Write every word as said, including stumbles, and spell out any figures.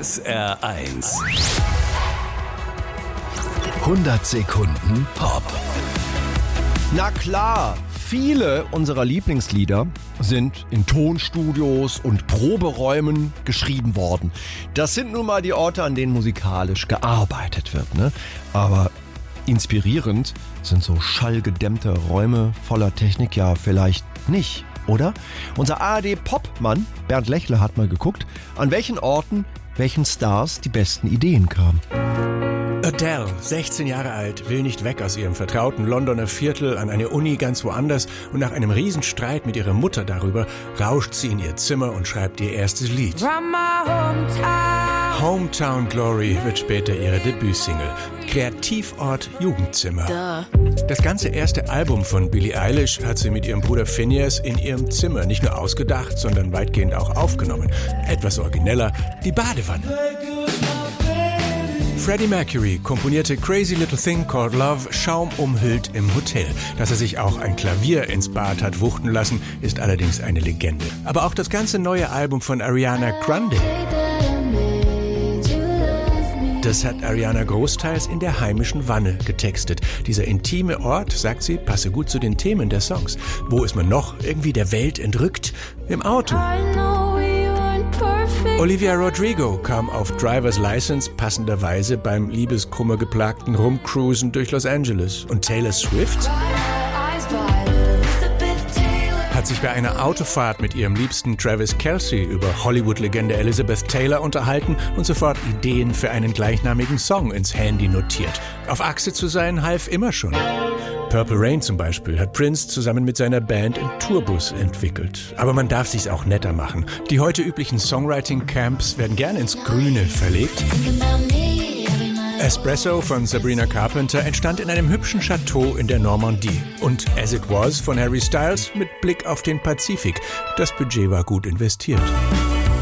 S R eins. hundert Sekunden Pop. Na klar, viele unserer Lieblingslieder sind in Tonstudios und Proberäumen geschrieben worden. Das sind nun mal die Orte, an denen musikalisch gearbeitet wird, ne? Aber inspirierend sind so schallgedämmte Räume voller Technik ja vielleicht nicht, oder? Unser A R D-Popmann Bernd Lechler hat mal geguckt, an welchen Orten welchen Stars die besten Ideen kamen. Adele, sechzehn Jahre alt, will nicht weg aus ihrem vertrauten Londoner Viertel an eine Uni ganz woanders und nach einem Riesenstreit mit ihrer Mutter darüber rauscht sie in ihr Zimmer und schreibt ihr erstes Lied. Hometown Glory wird später ihre Debütsingle. Kreativort Jugendzimmer. Das ganze erste Album von Billie Eilish hat sie mit ihrem Bruder Phineas in ihrem Zimmer nicht nur ausgedacht, sondern weitgehend auch aufgenommen. Etwas origineller, die Badewanne. Freddie Mercury komponierte Crazy Little Thing Called Love schaumumhüllt im Hotel. Dass er sich auch ein Klavier ins Bad hat wuchten lassen, ist allerdings eine Legende. Aber auch das ganze neue Album von Ariana Grande, das hat Ariana großteils in der heimischen Wanne getextet. Dieser intime Ort, sagt sie, passe gut zu den Themen der Songs. Wo ist man noch irgendwie der Welt entrückt? Im Auto. Olivia Rodrigo kam auf Driver's License passenderweise beim liebeskummergeplagten Rumcruisen durch Los Angeles. Und Taylor Swift hat sich bei einer Autofahrt mit ihrem Liebsten Travis Kelce über Hollywood-Legende Elizabeth Taylor unterhalten und sofort Ideen für einen gleichnamigen Song ins Handy notiert. Auf Achse zu sein half immer schon. Purple Rain zum Beispiel hat Prince zusammen mit seiner Band im Tourbus entwickelt. Aber man darf sich's auch netter machen. Die heute üblichen Songwriting-Camps werden gern ins Grüne verlegt. Espresso von Sabrina Carpenter entstand in einem hübschen Chateau in der Normandie. Und As It Was von Harry Styles mit Blick auf den Pazifik. Das Budget war gut investiert.